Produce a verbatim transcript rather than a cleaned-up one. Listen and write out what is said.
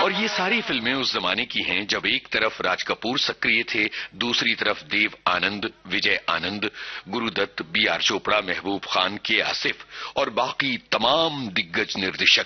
और ये सारी फिल्में उस जमाने की हैं जब एक तरफ राज कपूर सक्रिय थे, दूसरी तरफ देव आनंद, विजय आनंद, गुरुदत्त, बी आर चोपड़ा, महबूब खान, के आसिफ और बाकी तमाम दिग्गज निर्देशक